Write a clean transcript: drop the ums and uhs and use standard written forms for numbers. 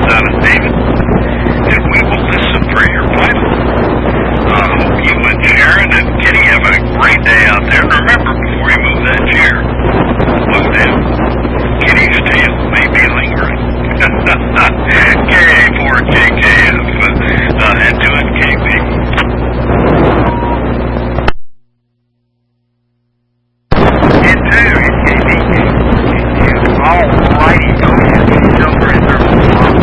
Son of David, and we will listen for your vital. Hope you and Sharon and Kitty have a great day out there. And remember, before you move that chair, look down. Kitty's tail may be lingering. K4KKF.